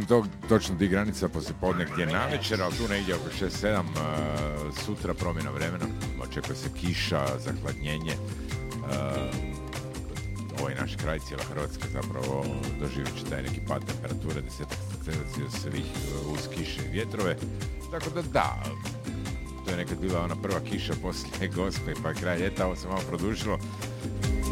znam točno di granica poslije podne gdje navečer, ali tu negdje oko 6-7, sutra promjena vremena, očekuje se kiša, zahladnjenje. Ovaj naš kraj, cijela Hrvatska zapravo doživjet će taj neki pad temperature, 10 svih uz kiše i vjetrove. Tako da, to je nekad bila ona prva kiša poslije Gospe pa kraj ljeta, ovo se malo produžilo.